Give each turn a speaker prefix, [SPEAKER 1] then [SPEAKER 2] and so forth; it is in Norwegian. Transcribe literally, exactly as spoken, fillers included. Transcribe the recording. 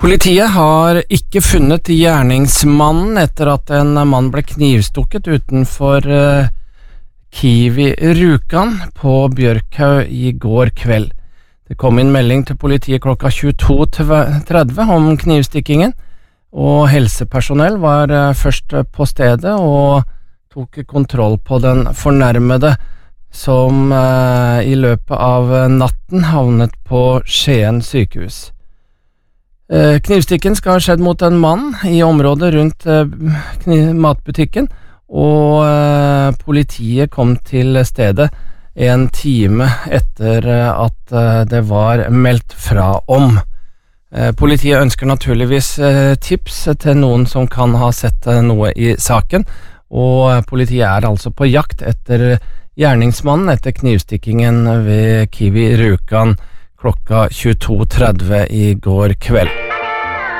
[SPEAKER 1] Politiet har ikke funnet gjerningsmannen etter at en mann ble knivstukket utenfor uh, Kiwi Rjukan på Bjørkhaug i går kveld. Det kom inn melding til politiet klokka tjueto tretti om knivstikkingen, og helsepersonell var uh, først på stedet og tok kontroll på den fornærmede, som uh, i løpet av natten havnet på Skien sykehus. Knivstikken skal ha skjedd mot en mann i området rundt matbutikken, og politiet kom til stedet en time etter at det var meldt fra om. Politiet ønsker naturligvis tips til noen som kan ha sett noe i saken, og politiet er altså på jakt etter gjerningsmannen etter knivstikkingen ved Kiwi Rjukan klokka tjueto tretti i går kveld.